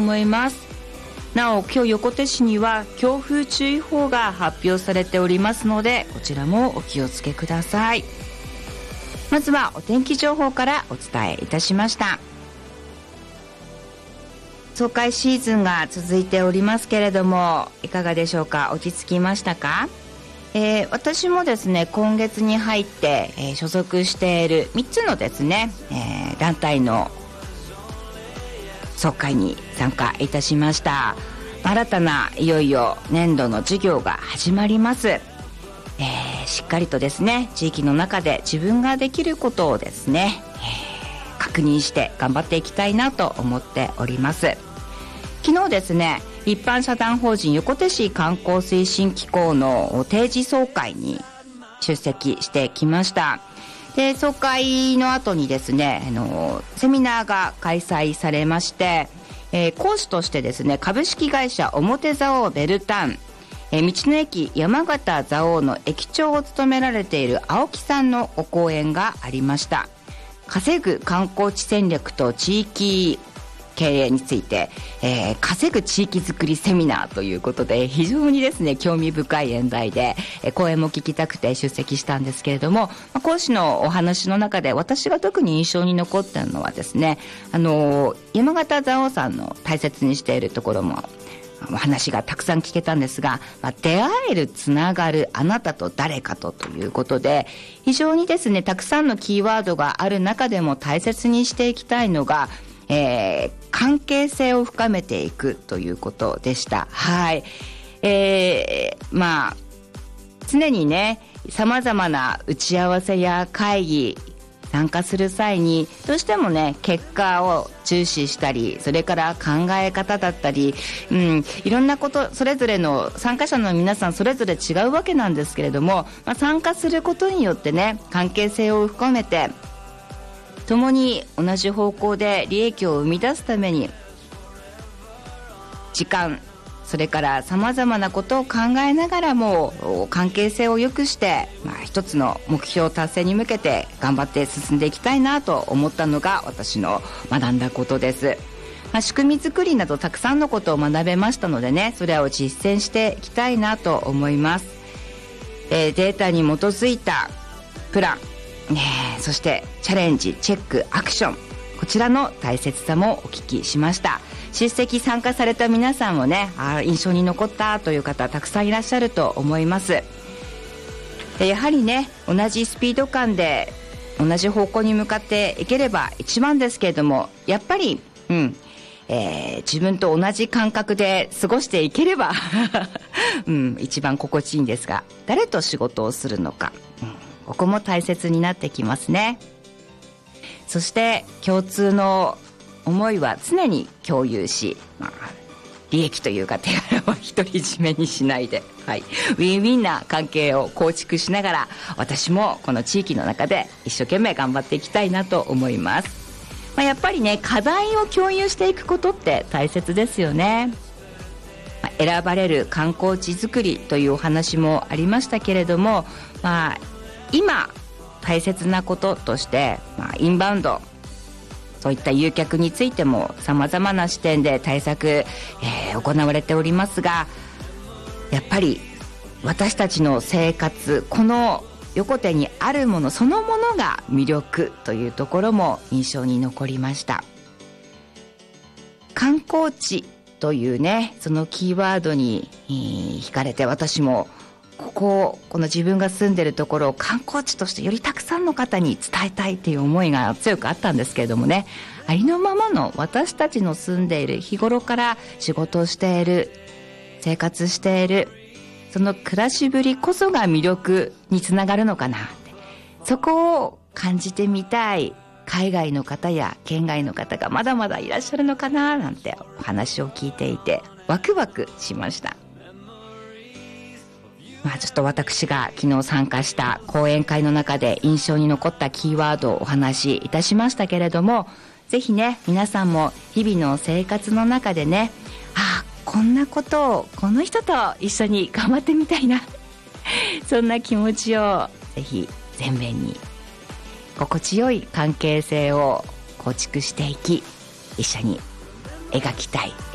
思います。なお今日横手市には強風注意報が発表されておりますので、こちらもお気をつけください。まずはお天気情報からお伝えいたしました。総会シーズンが続いておりますけれども、いかがでしょうか。落ち着きましたか。私もですね、今月に入って、所属している3つのですね、団体の総会に参加いたしました。新たないよいよ年度の授業が始まります。しっかりとですね、地域の中で自分ができることをですね、確認して頑張っていきたいなと思っております。昨日ですね、一般社団法人横手市観光推進機構の定時総会に出席してきました。で、総会の後にですね、セミナーが開催されまして、講師としてですね、株式会社表蔵王ベルタン、道の駅山形蔵王の駅長を務められている青木さんのご講演がありました。稼ぐ観光地戦略と地域経営について、稼ぐ地域づくりセミナーということで、非常にですね興味深い演題で、講演も聞きたくて出席したんですけれども、講師のお話の中で私が特に印象に残ったのはですね、山形蔵王さんの大切にしているところもお話がたくさん聞けたんですが、出会える、つながる、あなたと誰かとということで、非常にですねたくさんのキーワードがある中でも大切にしていきたいのが、関係性を深めていくということでした。はい。常にね、様々な打ち合わせや会議参加する際にどうしてもね、結果を重視したり、それから考え方だったり、いろんなこと、それぞれの参加者の皆さんそれぞれ違うわけなんですけれども、参加することによってね、関係性を深めて共に同じ方向で利益を生み出すために時間、それからさまざまなことを考えながらも関係性を良くして、一つの目標達成に向けて頑張って進んでいきたいなと思ったのが私の学んだことです。仕組み作りなどたくさんのことを学べましたのでね、それを実践していきたいなと思います。データに基づいたプラン、そしてチャレンジ、チェック、アクション、こちらの大切さもお聞きしました。出席参加された皆さんもね、印象に残ったという方たくさんいらっしゃると思います。やはりね、同じスピード感で同じ方向に向かっていければ一番ですけれども、やっぱり自分と同じ感覚で過ごしていければ、一番心地いいんですが、誰と仕事をするのか、ここも大切になってきますね。そして共通の思いは常に共有し、利益というか手柄は独り占めにしないで、ウィンウィンな関係を構築しながら、私もこの地域の中で一生懸命頑張っていきたいなと思います。やっぱりね、課題を共有していくことって大切ですよね。選ばれる観光地づくりというお話もありましたけれども、今大切なこととして、インバウンド、そういった誘客についても様々な視点で対策、行われておりますが、やっぱり私たちの生活、この横手にあるものそのものが魅力というところも印象に残りました。観光地というね、そのキーワードに惹かれて、私もこの自分が住んでるところを観光地としてよりたくさんの方に伝えたいっていう思いが強くあったんですけれどもね、ありのままの私たちの住んでいる、日頃から仕事をしている、生活している、その暮らしぶりこそが魅力につながるのかなって、そこを感じてみたい海外の方や県外の方がまだまだいらっしゃるのかななんてお話を聞いていてワクワクしました。ちょっと私が昨日参加した講演会の中で印象に残ったキーワードをお話しいたしましたけれども、ぜひね、皆さんも日々の生活の中でね、こんなことをこの人と一緒に頑張ってみたいなそんな気持ちをぜひ前面に、心地よい関係性を構築していき、一緒に描